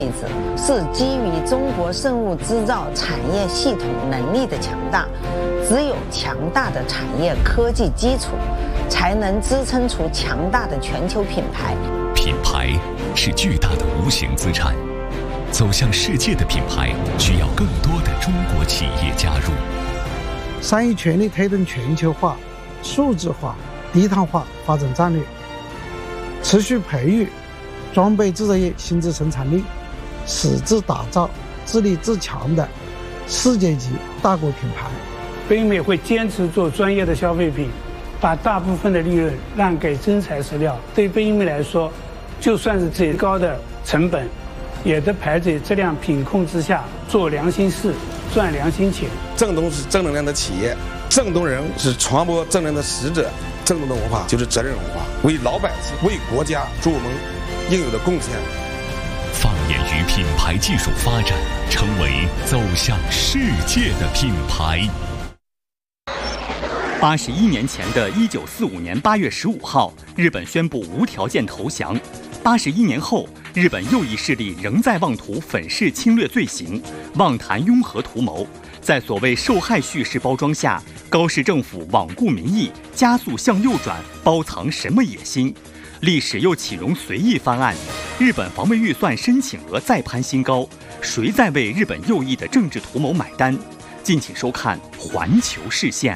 是基于中国生物制造产业系统能力的强大，只有强大的产业科技基础，才能支撑出强大的全球品牌。 品牌是巨大的无形资产，走向世界的品牌需要更多的中国企业加入。 商业全力推动全球化、数字化、低碳化发展战略，持续培育装备制造业新质生产力，矢志打造自立自强的世界级大国品牌。 北美会坚持做专业的消费品，把大部分的利润让给真材实料。对北美来说，就算是最高的成本，也得排在质量品控之下，做良心事，赚良心钱。 正东是正能量的企业，正东人是传播正能量的使者。正东的文化就是责任文化，为老百姓、为国家做我们应有的贡献。 放眼于品牌技术发展，成为走向世界的品牌。 81年前的1945年8月15号，日本宣布无条件投降。81年后，日本右翼势力仍在妄图粉饰侵略罪行，妄谈拥核图谋。在所谓受害叙事包装下，高市政府罔顾民意，加速向右转，包藏什么野心？历史又岂容随意翻案？日本防卫预算申请额再攀新高，谁在为日本右翼的政治图谋买单？敬请收看《环球视线》。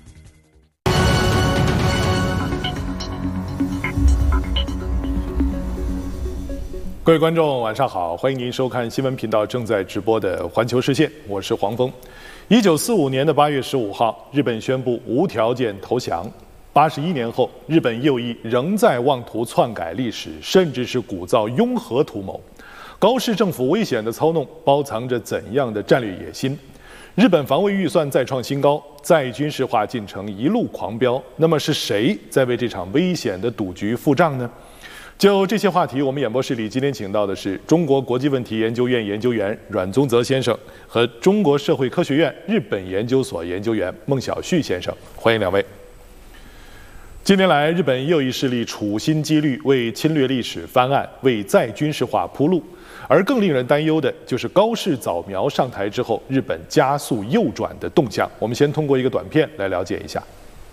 各位观众，晚上好，欢迎您收看新闻频道正在直播的《环球视线》，我是黄峰。1945年的8月15号，日本宣布无条件投降。81年后，日本右翼仍在妄图篡改历史，甚至是鼓噪拥核图谋。高市政府危险的操弄，包藏着怎样的战略野心？日本防卫预算再创新高，再军事化进程一路狂飙。那么是谁在为这场危险的赌局付账呢？就这些话题，我们演播室里今天请到的是中国国际问题研究院研究员阮宗泽先生和中国社会科学院日本研究所研究员孟晓旭先生，欢迎两位。近年来，日本右翼势力处心积虑为侵略历史翻案，为再军事化铺路。而更令人担忧的就是高市早苗上台之后，日本加速右转的动向。我们先通过一个短片来了解一下。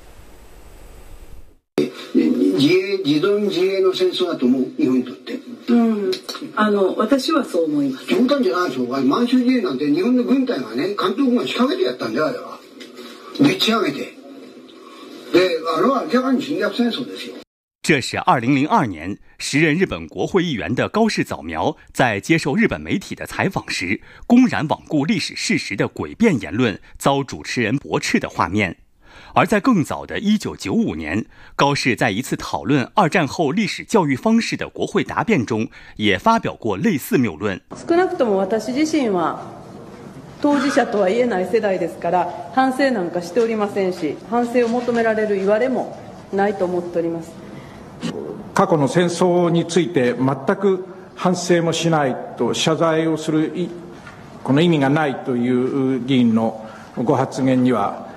自動自衛の戦争だと思う、日本にとって。私はそう思います。冗談じゃないでしょ。満州事変なんて日本の軍隊がね、関東軍が仕掛けてやったんだよ、あれは。でっち上げて。で、あれは明らかに侵略戦争ですよ。 这是2002年，时任日本国会议员的高市早苗在接受日本媒体的采访时，公然罔顾历史事实的诡辩言论遭主持人驳斥的画面。而在更早的1995年，高市在一次讨论二战后历史教育方式的国会答辩中，也发表过类似谬论。 少なくとも私自身は当事者とは言えない世代ですから、反省なんかしておりませんし、反省を求められる言われもないと思っております。 過去の戦争について全く反省もしないと謝罪をするこの意味がないという議員のご発言には。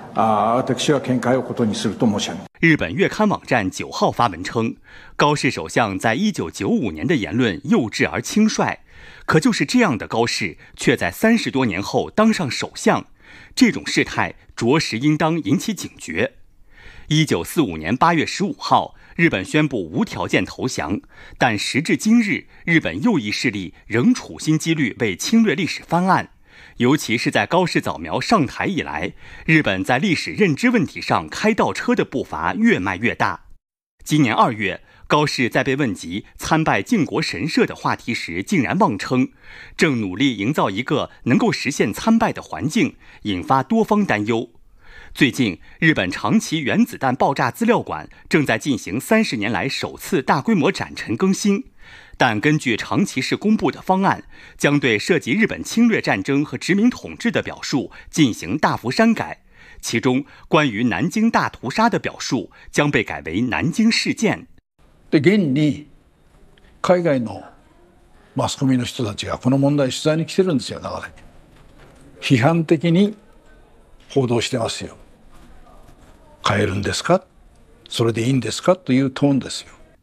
日本月刊网站9号发文称，高市首相在1995年的言论幼稚而轻率，可就是这样的高市，却在30多年后当上首相，这种事态着实应当引起警觉。1945年8月15号，日本宣布无条件投降，但时至今日，日本右翼势力仍处心积虑为侵略历史翻案。尤其是在高市早苗上台以来，日本在历史认知问题上开倒车的步伐越迈越大。今年2月，高市在被问及参拜靖国神社的话题时，竟然妄称正努力营造一个能够实现参拜的环境，引发多方担忧。最近，日本长崎原子弹爆炸资料馆正在进行30年来首次大规模展陈更新。但根据长崎市公布的方案，将对涉及日本侵略战争和殖民统治的表述进行大幅删改，其中关于南京大屠杀的表述将被改为南京事件。 で現に海外のマスコミの人たちがこの問題取材に来てるんですよ、だから批判的に報道してますよ。変えるんですか？それでいいんですか？というトーンですよ。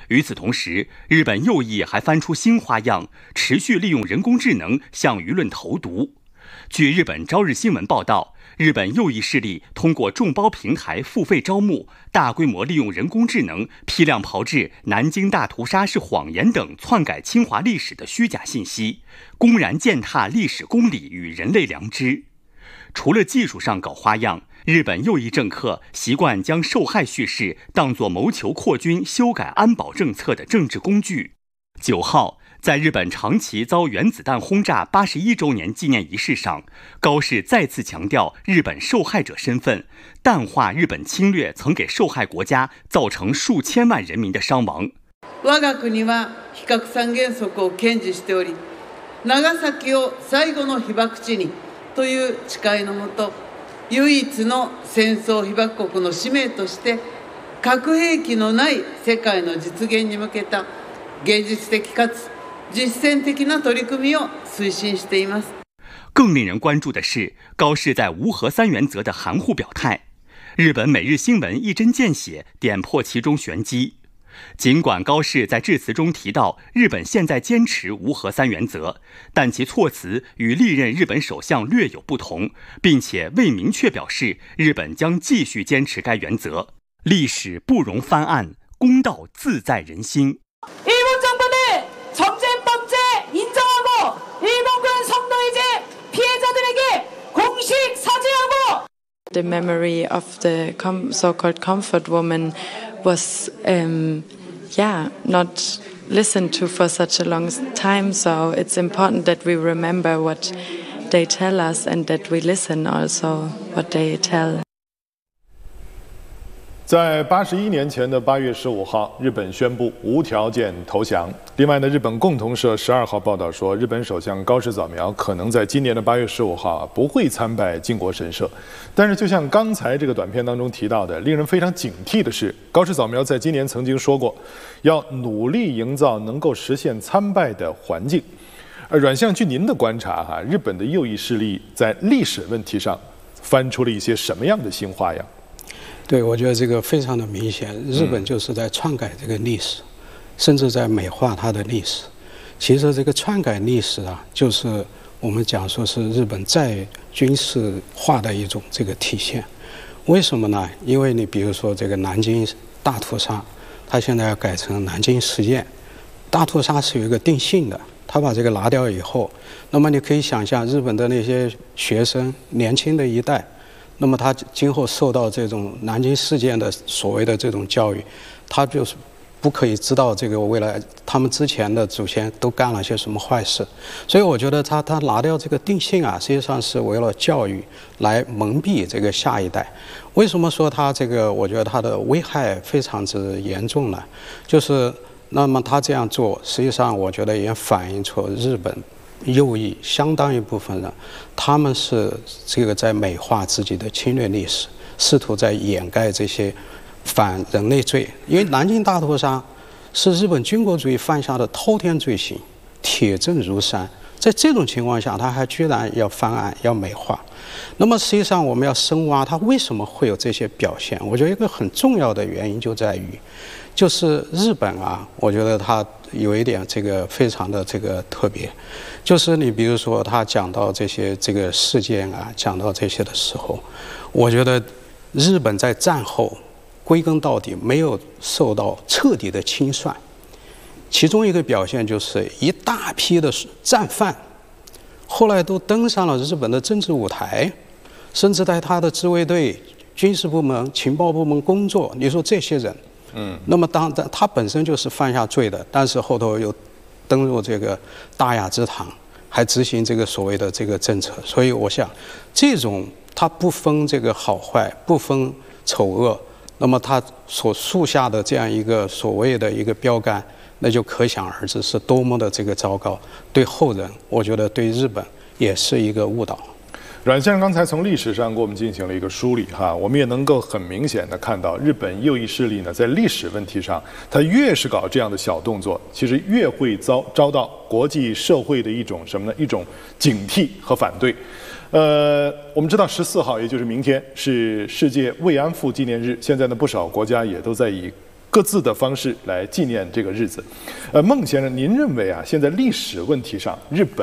与此同时，日本右翼还翻出新花样，持续利用人工智能向舆论投毒。据日本朝日新闻报道，日本右翼势力通过众包平台付费招募，大规模利用人工智能批量炮制南京大屠杀是谎言等篡改侵华历史的虚假信息，公然践踏历史公理与人类良知。除了技术上搞花样，日本右翼政客习惯将受害叙事当作谋求扩军、修改安保政策的政治工具。9号，在日本长崎遭原子弹轰炸81周年纪念仪式上，高市再次强调日本受害者身份，淡化日本侵略曾给受害国家造成数千万人民的伤亡。 我が国は非核三原則を堅持しており、長崎を最後の被爆地にという誓いのもと、唯一の戦争被爆国の使命として、核兵器のない世界の実現に向けた現実的かつ実践的な取り組みを推進しています。 更令人关注的是，高市在无核三原则的含糊表态。日本每日新闻一针见血点破其中玄机。尽管高市在致辞中提到日本现在坚持无核三原则，但其措辞与历任日本首相略有不同，并且未明确表示日本将继续坚持該原則。历史不容翻案，公道自在人心。 일본 정부는 전쟁 범죄 인정하고 일본군 성노예제 피해자들에게 공식 사죄하고 The memory of the so-called comfort woman was not listened to for such a long time, so it's important that we remember what they tell us and that we listen also what they tell. 在81年前的8月15号，日本宣布无条件投降。另外呢，日本共同社12号报道说，日本首相高市早苗可能在今年的8月15号不会参拜靖国神社。但是，就像刚才这个短片当中提到的，令人非常警惕的是，高市早苗在今年曾经说过，要努力营造能够实现参拜的环境。阮相，据您的观察，日本的右翼势力在历史问题上翻出了一些什么样的新花样？ 对，我觉得这个非常的明显，日本就是在篡改这个历史，甚至在美化它的历史。其实这个篡改历史啊，就是我们讲说是日本再军事化的一种这个体现。为什么呢？因为你比如说这个南京大屠杀，它现在要改成南京事件。大屠杀是有一个定性的，他把这个拿掉以后，那么你可以想象日本的那些学生，年轻的一代。 那么他今后受到这种南京事件的所谓的这种教育，他就是不可以知道这个未来他们之前的祖先都干了些什么坏事，所以我觉得他拿掉这个定性啊，实际上是为了教育来蒙蔽这个下一代。为什么说他这个？我觉得他的危害非常之严重呢？就是那么他这样做，实际上我觉得也反映出日本 右翼相当一部分人，他们是这个在美化自己的侵略历史，试图在掩盖这些反人类罪。因为南京大屠杀是日本军国主义犯下的滔天罪行，铁证如山。在这种情况下，他还居然要翻案，要美化。那么实际上我们要深挖他为什么会有这些表现。我觉得一个很重要的原因就在于，就是日本啊，我觉得它有一点这个非常的这个特别。 就是你比如说他讲到这些这个事件啊，讲到这些的时候，我觉得日本在战后归根到底没有受到彻底的清算，其中一个表现就是一大批的战犯，后来都登上了日本的政治舞台，甚至在他的自卫队、军事部门、情报部门工作。你说这些人，那么当然他本身就是犯下罪的，但是后头又 登入这个大雅之堂，还执行这个所谓的这个政策，所以我想，这种他不分这个好坏，不分丑恶，那么他所树下的这样一个所谓的一个标杆，那就可想而知是多么的这个糟糕。对后人，我觉得对日本也是一个误导。 阮先生刚才从历史上给我们进行了一个梳理我们也能够很明显的看到，日本右翼势力呢，在历史问题上，他越是搞这样的小动作，其实越会遭到国际社会的一种什么呢？一种警惕和反对。我们知道14号，也就是明天是世界慰安妇纪念日，现在呢，不少国家也都在以各自的方式来纪念这个日子。孟先生，您认为啊，现在历史问题上，日本